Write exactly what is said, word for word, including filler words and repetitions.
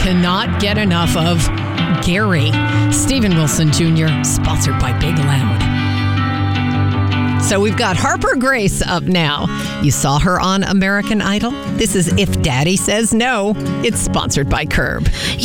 cannot get enough of Gary. Steven Wilson Junior, sponsored by Big Loud. So we've got Harper Grace up now. You saw her on American Idol? This is If Daddy Says No. It's sponsored by Curb.